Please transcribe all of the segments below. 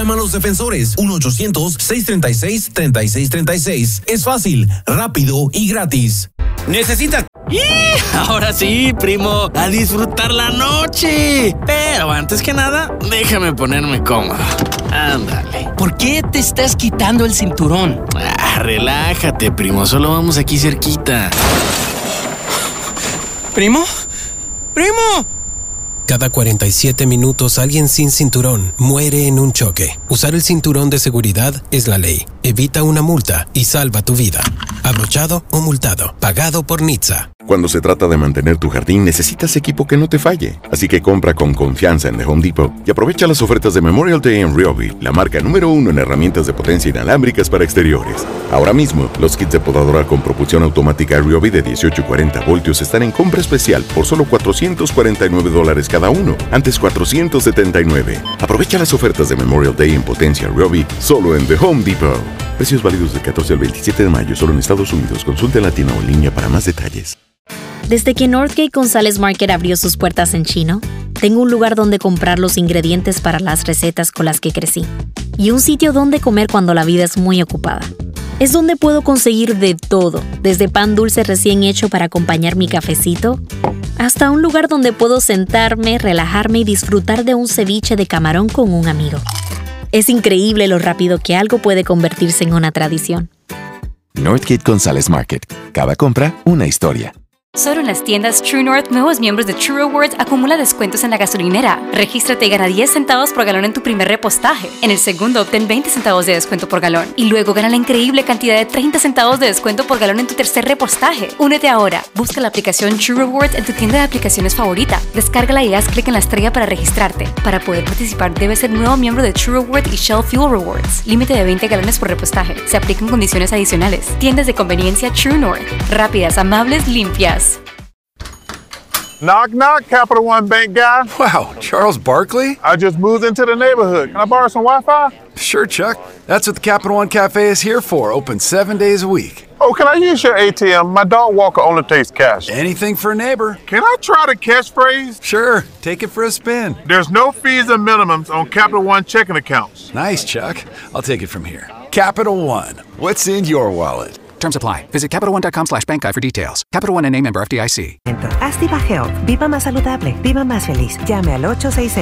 Llama a los defensores 1-800-636-3636. Es fácil, rápido y gratis. ¿Necesitas? Ahora sí, primo, a disfrutar la noche. Pero antes que nada, déjame ponerme cómodo. Ándale. ¿Por qué te estás quitando el cinturón? Relájate, primo, solo vamos aquí cerquita. ¿Primo? ¡Primo! Cada 47 minutos alguien sin cinturón muere en un choque. Usar el cinturón de seguridad es la ley. Evita una multa y salva tu vida. Abrochado o multado. Pagado por NHTSA. Cuando se trata de mantener tu jardín, necesitas equipo que no te falle. Así que compra con confianza en The Home Depot y aprovecha las ofertas de Memorial Day en Ryobi, la marca número 1 en herramientas de potencia inalámbricas para exteriores. Ahora mismo, los kits de podadora con propulsión automática Ryobi de 18 y 40 voltios están en compra especial por solo $449 cada uno, antes $479. Aprovecha las ofertas de Memorial Day en potencia Ryobi solo en The Home Depot. Precios válidos del 14 al 27 de mayo solo en Estados Unidos. Consulte en la tienda o en línea para más detalles. Desde que Northgate González Market abrió sus puertas en Chino, tengo un lugar donde comprar los ingredientes para las recetas con las que crecí y un sitio donde comer cuando la vida es muy ocupada. Es donde puedo conseguir de todo, desde pan dulce recién hecho para acompañar mi cafecito, hasta un lugar donde puedo sentarme, relajarme y disfrutar de un ceviche de camarón con un amigo. Es increíble lo rápido que algo puede convertirse en una tradición. Northgate González Market. Cada compra, una historia. Solo en las tiendas True North, nuevos miembros de True Rewards acumula descuentos en la gasolinera. Regístrate y gana 10 centavos por galón en tu primer repostaje. En el segundo, obtén 20 centavos de descuento por galón. Y luego gana la increíble cantidad de 30 centavos de descuento por galón en tu tercer repostaje. Únete ahora. Busca la aplicación True Rewards en tu tienda de aplicaciones favorita. Descárgala y haz clic en la estrella para registrarte. Para poder participar, debes ser nuevo miembro de True Rewards y Shell Fuel Rewards. Límite de 20 galones por repostaje. Se aplican condiciones adicionales. Tiendas de conveniencia True North. Rápidas, amables, limpias. Knock, knock, Capital One Bank guy. Wow, Charles Barkley? I just moved into the neighborhood. Can I borrow some Wi-Fi? Sure, Chuck. That's what the Capital One Cafe is here for, open 7 days a week. Oh, can I use your ATM? My dog walker only takes cash. Anything for a neighbor. Can I try the catchphrase? Sure, take it for a spin. There's no fees and minimums on Capital One checking accounts. Nice, Chuck. I'll take it from here. Capital One. What's in your wallet? Terms apply. Visit CapitalOne.com/bankguide for details. Capital One N.A. member FDIC. Activa Health. Viva más saludable. Viva más feliz. Llame al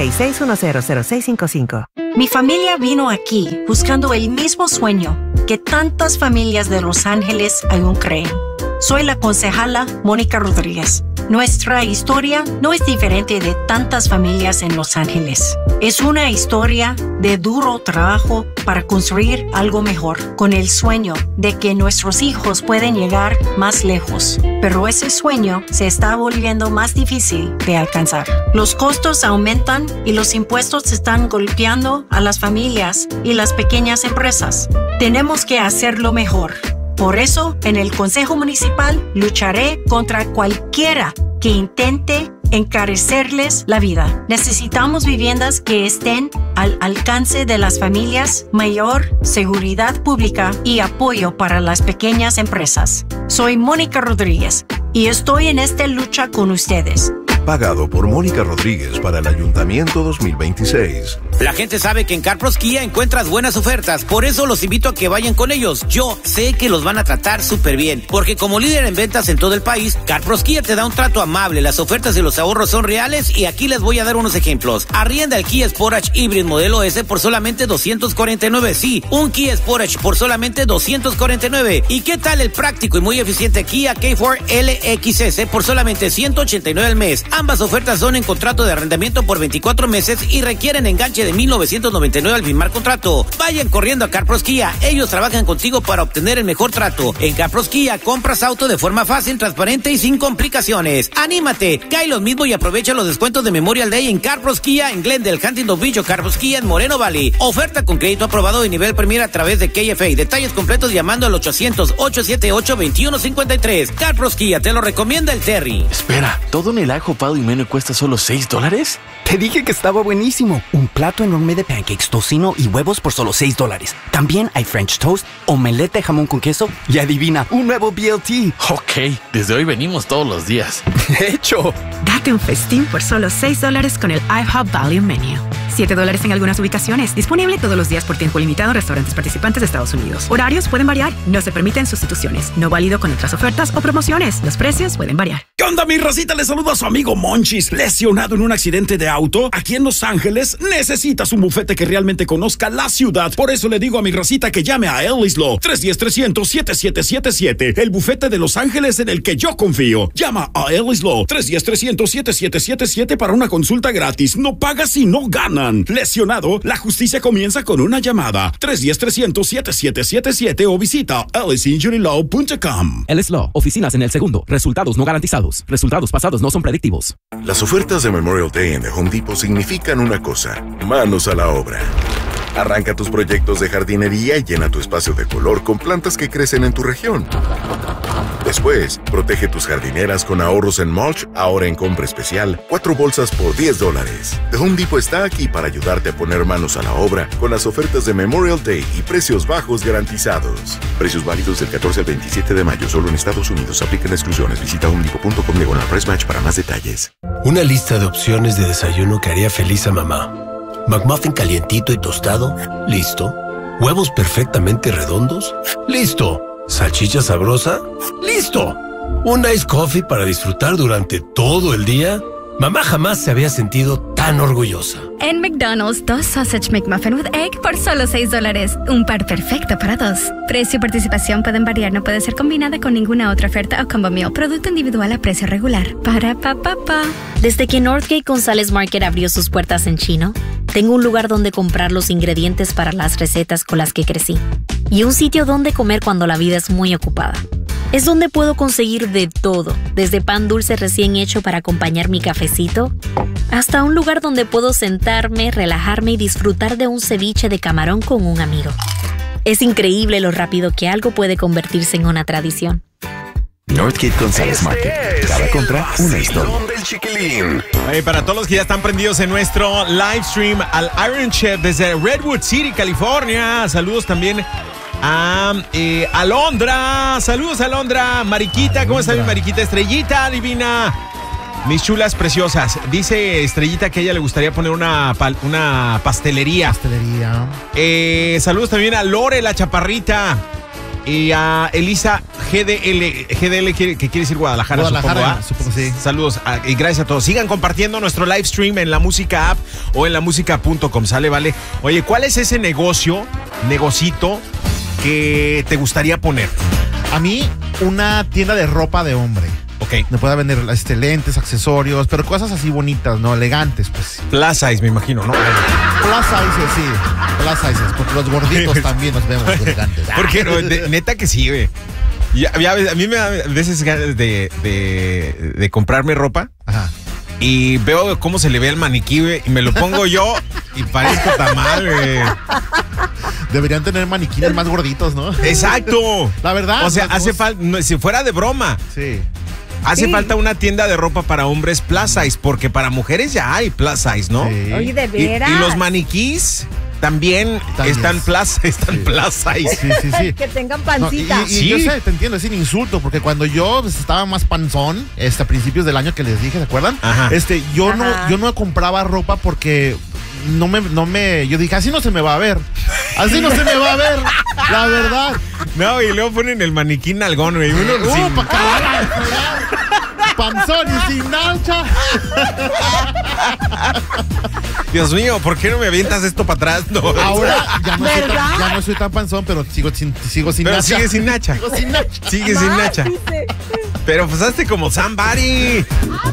866-610-0655. Mi familia vino aquí buscando el mismo sueño que tantas familias de Los Ángeles aún creen. Soy la concejala Mónica Rodríguez. Nuestra historia no es diferente de tantas familias en Los Ángeles. Es una historia de duro trabajo para construir algo mejor, con el sueño de que nuestros hijos pueden llegar más lejos. Pero ese sueño se está volviendo más difícil de alcanzar. Los costos aumentan y los impuestos están golpeando a las familias y las pequeñas empresas. Tenemos que hacerlo mejor. Por eso, en el Consejo Municipal lucharé contra cualquiera que intente encarecerles la vida. Necesitamos viviendas que estén al alcance de las familias, mayor seguridad pública y apoyo para las pequeñas empresas. Soy Mónica Rodríguez y estoy en esta lucha con ustedes. Pagado por Mónica Rodríguez para el Ayuntamiento 2026. La gente sabe que en Carpros Kia encuentras buenas ofertas, por eso los invito a que vayan con ellos. Yo sé que los van a tratar súper bien, porque como líder en ventas en todo el país, Carpros Kia te da un trato amable, las ofertas y los ahorros son reales y aquí les voy a dar unos ejemplos. Arrienda el Kia Sportage Hybrid modelo S por solamente $249. Sí, un Kia Sportage por solamente $249. ¿Y qué tal el práctico y muy eficiente Kia K4 LXS por solamente $189 al mes? Ambas ofertas son en contrato de arrendamiento por 24 meses y requieren enganche de $1,999 al firmar contrato. Vayan corriendo a Carpros Kia, ellos trabajan contigo para obtener el mejor trato. En Carpros Kia compras auto de forma fácil, transparente y sin complicaciones. ¡Anímate! Cae lo mismo y aprovecha los descuentos de Memorial Day en Carpros Kia, en Glendale, Huntington Beach o Carpros Kia en Moreno Valley. Oferta con crédito aprobado de nivel Premier a través de KFA. Detalles completos llamando al 800-878-2153. Carpros Kia, te lo recomienda el Terry. Espera, ¿todo en el ajo Value Menu cuesta solo $6? Te dije que estaba buenísimo. Un plato enorme de pancakes, tocino y huevos por solo $6. También hay French toast, omelette de jamón con queso y adivina, un nuevo BLT. Ok, desde hoy venimos todos los días. ¡Hecho! Date un festín por solo $6 con el IHOP Value Menu. $7 en algunas ubicaciones. Disponible todos los días por tiempo limitado en restaurantes participantes de Estados Unidos. Horarios pueden variar. No se permiten sustituciones. No válido con otras ofertas o promociones. Los precios pueden variar. ¿Qué onda, mi racita? Les saludo a su amigo Monchis. Lesionado en un accidente de auto aquí en Los Ángeles, necesitas un bufete que realmente conozca la ciudad. Por eso le digo a mi racita que llame a Ellis Law 310-300-7777. El bufete de Los Ángeles en el que yo confío. Llama a Ellis Law 310-300-7777 para una consulta gratis. No pagas y no ganan. Lesionado, la justicia comienza con una llamada. 310-300-7777 o visita ellisinjurylaw.com. Ellis Law, oficinas en el segundo. Resultados no garantizados. Resultados pasados no son predictivos. Las ofertas de Memorial Day en The Home Depot significan una cosa: manos a la obra. Arranca tus proyectos de jardinería y llena tu espacio de color con plantas que crecen en tu región. Después, protege tus jardineras con ahorros en mulch, ahora en compra especial, 4 bolsas por $10. The Home Depot está aquí para ayudarte a poner manos a la obra con las ofertas de Memorial Day y precios bajos garantizados. Precios válidos del 14 al 27 de mayo, solo en Estados Unidos. Aplican exclusiones. Visita homedepot.com/price match para más detalles. Una lista de opciones de desayuno que haría feliz a mamá. McMuffin calientito y tostado, listo. Huevos perfectamente redondos, listo. Salchicha sabrosa, listo. Un iced coffee para disfrutar durante todo el día. Mamá jamás se había sentido tan orgullosa. En McDonald's, 2 Sausage McMuffin with Egg por solo $6. Un par perfecto para dos. Precio y participación pueden variar. No puede ser combinada con ninguna otra oferta o combo meal. Producto individual a precio regular. Para pa. Desde que Northgate González Market abrió sus puertas en Chino, tengo un lugar donde comprar los ingredientes para las recetas con las que crecí. Y un sitio donde comer cuando la vida es muy ocupada. Es donde puedo conseguir de todo, desde pan dulce recién hecho para acompañar mi cafecito, hasta un lugar donde puedo sentarme, relajarme y disfrutar de un ceviche de camarón con un amigo. Es increíble lo rápido que algo puede convertirse en una tradición. Northgate González Market. Cada compra, una historia. Hey, para todos los que ya están prendidos en nuestro live stream al Iron Chef desde Redwood City, California. Saludos también a Alondra. Saludos, Alondra. Mariquita, ¿cómo está mi Mariquita? Estrellita divina. Mis chulas preciosas. Dice Estrellita que a ella le gustaría poner una pastelería. Saludos también a Lore, la chaparrita. Y a Elisa GDL, que quiere decir Guadalajara, supongo, sí. Saludos y gracias a todos. Sigan compartiendo nuestro live stream en la música app o en lamusica.com, ¿sale? Vale. Oye, ¿cuál es ese negocito que te gustaría poner? A mí, una tienda de ropa de hombre. Ok. Me pueda vender lentes, accesorios, pero cosas así bonitas, ¿no? Elegantes, pues. Plus size, me imagino, ¿no? Plus size, sí. Plus size, porque los gorditos también nos vemos elegantes. Porque neta que sí, güey. A mí me da veces ganas de comprarme ropa. Ajá. Y veo cómo se le ve al maniquí, güey, y me lo pongo yo y parezco tamal, güey. Deberían tener maniquines más gorditos, ¿no? Exacto. La verdad. O sea, hace falta, si fuera de broma. Sí. Hace falta una tienda de ropa para hombres plus size, porque para mujeres ya hay plus size, ¿no? Sí. Oye, de veras. Y los maniquís también están plus size. Sí. Que tengan pancita. Y yo sé, te entiendo, es un insulto, porque cuando yo estaba más panzón, a principios del año que les dije, ¿se acuerdan? Ajá. Yo no compraba ropa porque yo dije, así no se me va a ver. Así no se me va a ver, la verdad. No, y luego ponen el maniquí nalgón, güey. Panzón y sin nacha. Dios mío, ¿por qué no me avientas esto para atrás? No. Ahora ya no soy tan panzón, pero sigo sin nacha. Sigue sin nacha. Sigue sin nacha. Pero pues hazte como somebody.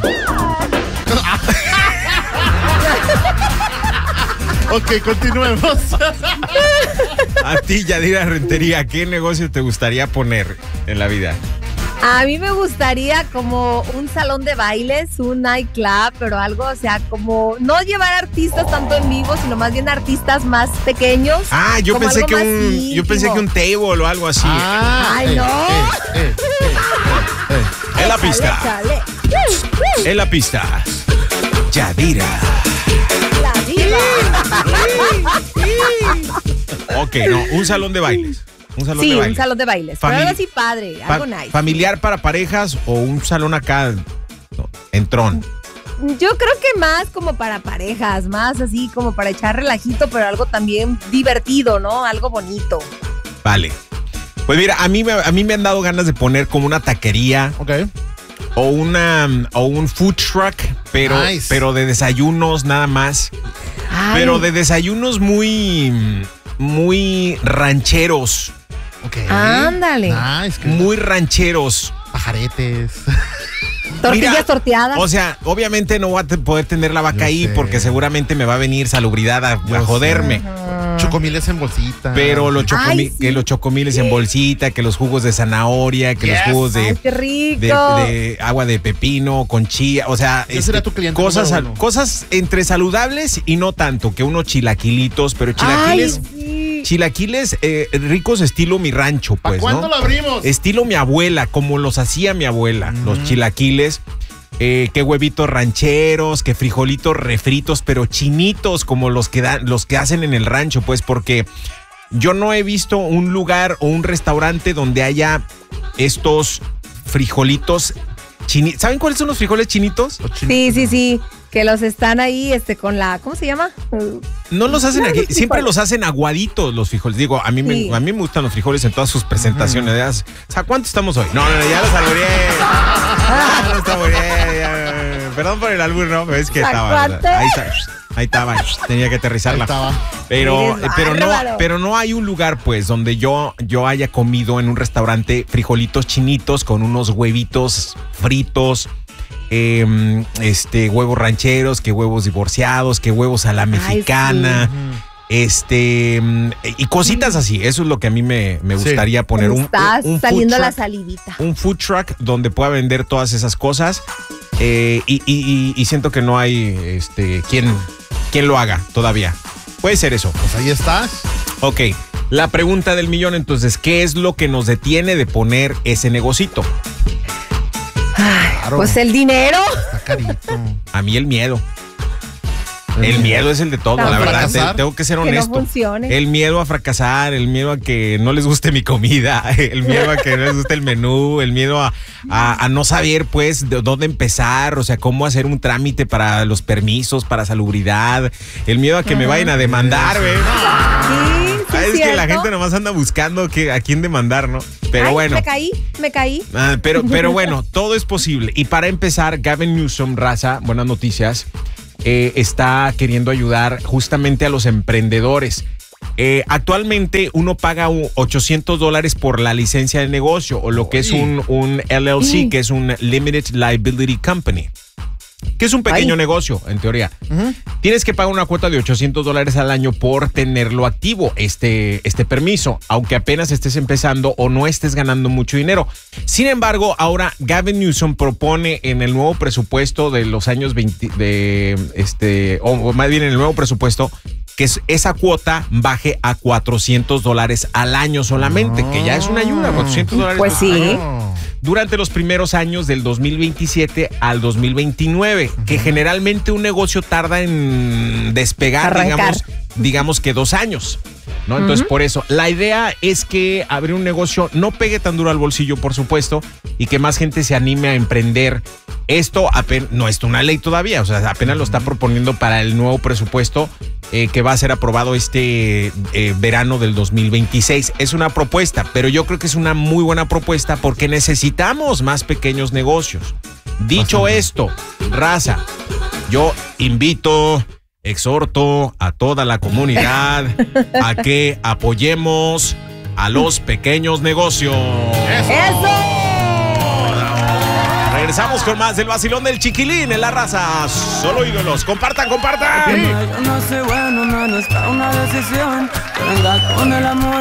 Ok, continuemos. A ti, Yadira Rentería, ¿qué negocio te gustaría poner en la vida? A mí me gustaría como un salón de bailes, un nightclub, pero algo, o sea, como no llevar artistas tanto en vivo, sino más bien artistas más pequeños. Ah, yo pensé que un table o algo así. Ay, no. En la pista. Échale. En la pista. Yadira. La diva. Ok, no, un salón de bailes. Un salón de bailes. Un salón de bailes. Pero algo así padre, algo nice. ¿Familiar para parejas o un salón acá entrón? Yo creo que más como para parejas, más así como para echar relajito, pero algo también divertido, ¿no? Algo bonito. Vale. Pues mira, a mí me han dado ganas de poner como una taquería. Ok. O un food truck, pero de desayunos nada más. Ay. Pero de desayunos muy rancheros. Ok. Ándale. Nice. Muy rancheros. Pajaretes. Tortillas torteadas. O sea, obviamente no voy a poder tener la vaca ahí porque seguramente me va a venir salubridad a joderme. Chocomiles en bolsita. Pero que los chocomiles en bolsita, que los jugos de zanahoria, que los jugos qué rico. de agua de pepino con chía, o sea, cosas entre saludables y no tanto, que unos chilaquilitos, pero chilaquiles ricos estilo mi rancho, pues, ¿cuándo ¿no? lo abrimos? Estilo mi abuela, como los hacía mi abuela, los chilaquiles. Que huevitos rancheros, que frijolitos refritos, pero chinitos como los que hacen en el rancho, pues, porque yo no he visto un lugar o un restaurante donde haya estos frijolitos chinitos. ¿Saben cuáles son los frijoles chinitos? Sí. Que los están ahí, con la, ¿cómo se llama? No los hacen aquí, siempre los hacen aguaditos los frijoles. Digo, a mí me gustan los frijoles en todas sus presentaciones. O sea, ¿cuánto estamos hoy? No, ya los albureé. Ya los albureé. Perdón por el albur, ¿no? Pero es que estaba. Ahí estaba. Tenía que aterrizarla. Pero no hay un lugar, pues, donde yo haya comido en un restaurante frijolitos chinitos con unos huevitos fritos. Huevos rancheros, que huevos divorciados, que huevos a la mexicana, y cositas así. Eso es lo que a mí me gustaría poner. Un saliendo la salivita. Un food truck donde pueda vender todas esas cosas, y siento que no hay quien lo haga todavía. Puede ser eso. Pues ahí estás. Ok, la pregunta del millón entonces, ¿qué es lo que nos detiene de poner ese negocito? Claro. Pues el dinero. Está carito. A mí el miedo. El miedo es el de todo, la verdad. Tengo que ser honesto. Que no funcione. El miedo a fracasar, el miedo a que no les guste mi comida, el miedo a que no les guste el menú, el miedo a no saber, pues, de dónde empezar, o sea, cómo hacer un trámite para los permisos, para salubridad, el miedo a que me vayan a demandar, güey. Es que la gente nomás anda buscando a quién demandar, ¿no? Pero bueno. Me caí. Pero bueno, todo es posible. Y para empezar, Gavin Newsom, raza, buenas noticias, está queriendo ayudar justamente a los emprendedores. Actualmente uno paga $800 por la licencia de negocio, o lo que es un LLC, que es un Limited Liability Company, que es un pequeño negocio, en teoría. Tienes que pagar una cuota de $800 al año por tenerlo activo, este permiso, aunque apenas estés empezando o no estés ganando mucho dinero. Sin embargo, ahora Gavin Newsom propone en el nuevo presupuesto de los años 20, o más bien en el nuevo presupuesto, que esa cuota baje a $400 al año solamente, que ya es una ayuda, $400. Pues sí. Durante los primeros años del 2027 al 2029, que generalmente un negocio tarda en despegar, digamos que 2 años, ¿no? Entonces, por eso, la idea es que abrir un negocio no pegue tan duro al bolsillo, por supuesto, y que más gente se anime a emprender. Esto no es una ley todavía, o sea, apenas lo está proponiendo para el nuevo presupuesto que va a ser aprobado verano del 2026. Es una propuesta, pero yo creo que es una muy buena propuesta porque necesitamos más pequeños negocios. Dicho esto, raza, yo exhorto a toda la comunidad a que apoyemos a los pequeños negocios. ¡Eso! Regresamos con más del vacilón del Chiquilín en la raza. Solo ídolos. Compartan. Yo no soy bueno, no está una decisión. Venga con el amor.